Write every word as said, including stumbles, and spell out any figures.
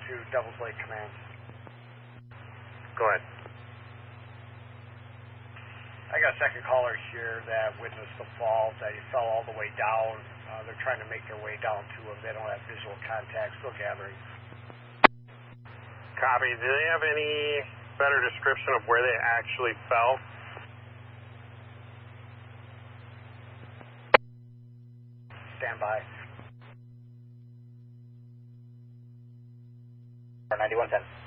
to Devil's Lake Command. Go ahead. I got a second caller here that witnessed the fall, that he fell all the way down. Uh, they're trying to make their way down to him. They don't have visual contact, still gathering. Copy. Do they have any better description of where they actually fell? Stand by. ninety-one ten.